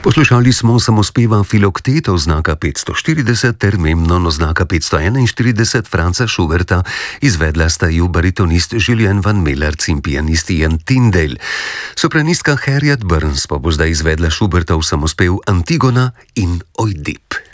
Poslušali smo samospeva Filoktetov znaka 540 ter Memnon znaka 541 Franza Schuberta, izvedla sta ju baritonist Julien van Melerc in pianist Ian Tyndale. Sopranistka Harriet Burns pa bo zdaj izvedla Schubertov samospev Antigona in Oidip.